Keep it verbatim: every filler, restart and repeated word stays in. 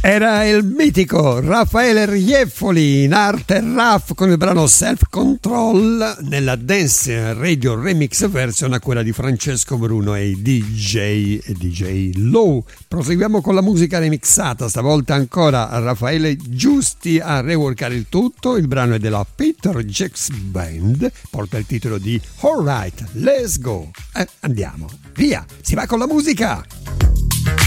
Era il mitico Raffaele Rieffoli in arte Raff con il brano Self Control nella Dance Radio Remix version a quella di Francesco Bruno e D J e D J Low. Proseguiamo con la musica remixata, stavolta ancora Raffaele Giusti a reworkare il tutto. Il brano è della Peter Jacks Band, porta il titolo di Alright, Let's Go. Eh, andiamo, via, si va con la musica!